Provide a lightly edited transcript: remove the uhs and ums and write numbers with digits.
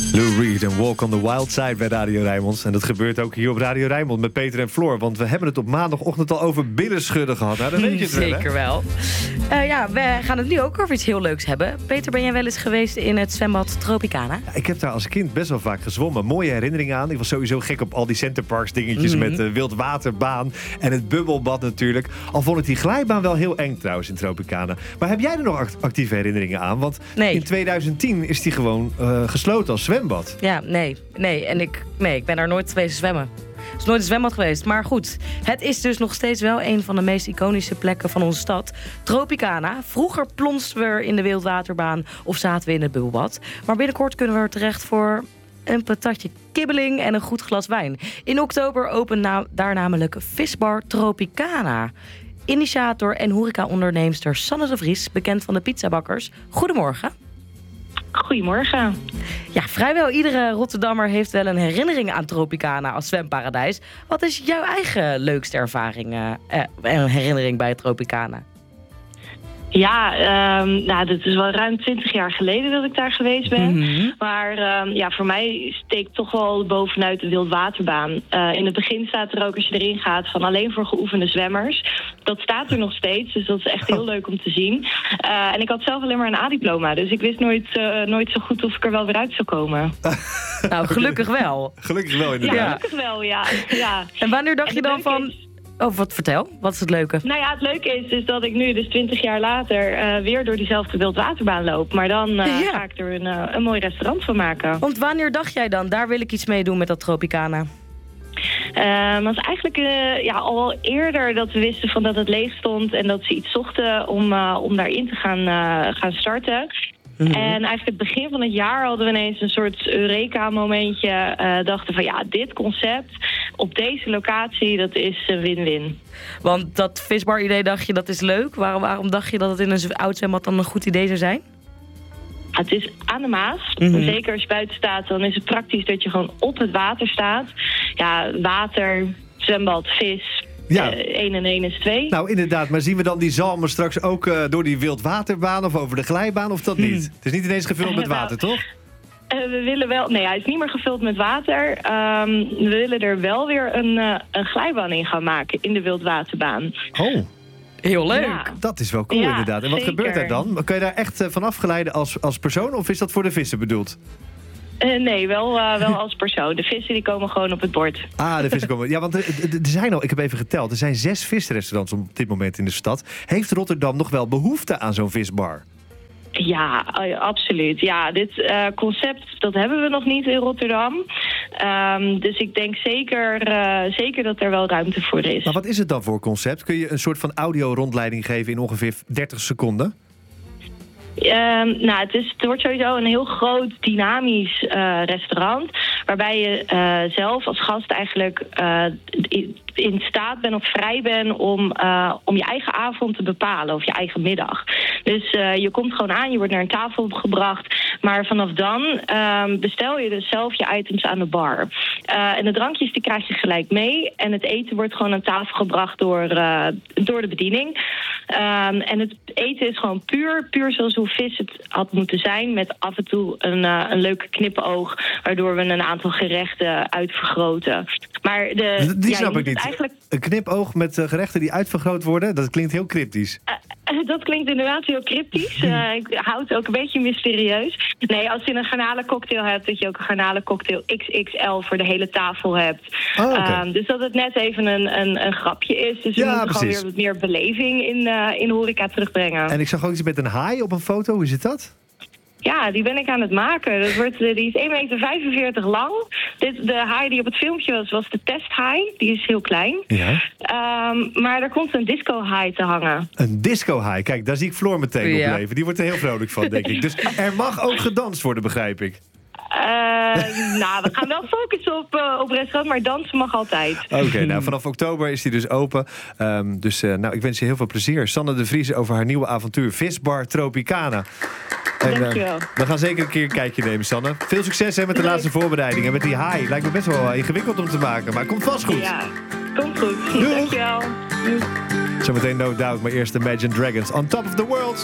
Lou Reed en Walk on the Wild Side bij Radio Rijnmond. En dat gebeurt ook hier op Radio Rijnmond met Peter en Floor. Want we hebben het op maandagochtend al over billenschudden gehad. Nou, dat weet je het wel, hè? Zeker wel. We gaan het nu ook over iets heel leuks hebben. Peter, ben jij wel eens geweest in het zwembad Tropicana? Ja, ik heb daar als kind best wel vaak gezwommen. Mooie herinneringen aan. Ik was sowieso gek op al die Centerparks dingetjes met de wildwaterbaan. En het bubbelbad natuurlijk. Al vond ik die glijbaan wel heel eng trouwens in Tropicana. Maar heb jij er nog actieve herinneringen aan? Want in 2010 is die gewoon gesloten als zwembad. Ja, nee. En ik ben daar nooit geweest zwemmen. Het is nooit een zwembad geweest. Maar goed, het is dus nog steeds wel een van de meest iconische plekken van onze stad. Tropicana. Vroeger plonsten we er in de wildwaterbaan of zaten we in het bubbelbad. Maar binnenkort kunnen we er terecht voor een patatje kibbeling en een goed glas wijn. In oktober opent daar namelijk Visbar Tropicana. Initiator en horecaonderneemster Sanne de Vries, bekend van de pizzabakkers. Goedemorgen. Goedemorgen. Ja, vrijwel iedere Rotterdammer heeft wel een herinnering aan Tropicana als zwemparadijs. Wat is jouw eigen leukste ervaring en herinnering bij Tropicana? Ja, dat is wel ruim 20 jaar geleden dat ik daar geweest ben. Mm-hmm. Maar voor mij steekt toch wel bovenuit de wildwaterbaan. In het begin staat er ook, als je erin gaat, van alleen voor geoefende zwemmers. Dat staat er nog steeds, dus dat is echt heel leuk om te zien. En ik had zelf alleen maar een A-diploma, dus ik wist nooit zo goed of ik er wel weer uit zou komen. Nou, gelukkig wel. Gelukkig wel, inderdaad. Ja, gelukkig wel, ja. En wanneer dacht je dan van... vertel. Wat is het leuke? Nou ja, het leuke is dat ik nu, dus 20 jaar later, weer door diezelfde wildwaterbaan loop. Maar dan ga ik er een mooi restaurant van maken. Want wanneer dacht jij dan, daar wil ik iets mee doen met dat Tropicana? Want eigenlijk al wel eerder dat we wisten van dat het leeg stond en dat ze iets zochten om daarin te gaan starten. Mm-hmm. En eigenlijk het begin van het jaar hadden we ineens een soort Eureka-momentje. Dachten van dit concept op deze locatie, dat is win-win. Want dat visbar-idee, dacht je, dat is leuk. Waarom dacht je dat het in een oud zwembad dan een goed idee zou zijn? Het is aan de Maas. Mm-hmm. Zeker als je buiten staat, dan is het praktisch dat je gewoon op het water staat. Ja, water, zwembad, vis... Ja. 1 en 1 is 2. Nou, inderdaad. Maar zien we dan die zalmen straks ook door die wildwaterbaan of over de glijbaan of dat niet? Het is niet ineens gevuld met water, toch? We willen wel... Nee, hij is niet meer gevuld met water. We willen er wel weer een glijbaan in gaan maken in de wildwaterbaan. Oh. Heel leuk. Ja. Dat is wel cool, inderdaad. En wat gebeurt daar dan? Kun je daar echt van afgeleiden als persoon of is dat voor de vissen bedoeld? Nee, wel als persoon. De vissen die komen gewoon op het bord. Ah, de vissen komen... Ja, want er zijn al, ik heb even geteld, er zijn 6 visrestaurants op dit moment in de stad. Heeft Rotterdam nog wel behoefte aan zo'n visbar? Ja, absoluut. Ja, dit concept, dat hebben we nog niet in Rotterdam. Dus ik denk zeker dat er wel ruimte voor is. Maar wat is het dan voor concept? Kun je een soort van audio-rondleiding geven in ongeveer 30 seconden? Het wordt sowieso een heel groot, dynamisch restaurant. Waarbij je zelf als gast eigenlijk in staat bent of vrij bent om je eigen avond te bepalen. Of je eigen middag. Dus je komt gewoon aan, je wordt naar een tafel gebracht. Maar vanaf dan bestel je dus zelf je items aan de bar. En de drankjes die krijg je gelijk mee. En het eten wordt gewoon aan tafel gebracht door de bediening. En het eten is gewoon puur zoals hoe vis het had moeten zijn. Met af en toe een leuke knipoog. Waardoor we een aantal gerechten uitvergroten. Maar die snap ik niet. Eigenlijk... Een knipoog met gerechten die uitvergroot worden? Dat klinkt heel cryptisch. Dat klinkt inderdaad heel cryptisch. Ik hou het ook een beetje mysterieus. Nee, als je een garnalencocktail hebt, dat je ook een garnalencocktail XXL voor de hele tafel hebt. Oh, okay. Dus dat het net even een grapje is. Dus we moeten gewoon weer wat meer beleving in horeca terugbrengen. En ik zag ook iets met een haai op een foto. Hoe zit dat? Ja, die ben ik aan het maken. Die is 1,45 meter lang. De haai die op het filmpje was de testhaai. Die is heel klein. Ja. Maar er komt een disco-haai te hangen. Een disco-haai? Kijk, daar zie ik Floor meteen op leven. Die wordt er heel vrolijk van, denk ik. Dus er mag ook gedanst worden, begrijp ik. We gaan wel focussen op restaurant, maar dansen mag altijd. Oké, vanaf oktober is die dus open. Ik wens je heel veel plezier. Sanne de Vries over haar nieuwe avontuur Visbar Tropicana. Dankjewel. We gaan zeker een keer een kijkje nemen, Sanne. Veel succes met de laatste voorbereidingen. Met die haai. Lijkt me best wel ingewikkeld om te maken, maar het komt vast goed. Ja, komt goed. Dankjewel. Zometeen No Doubt, maar eerst Imagine Dragons. On Top of the World.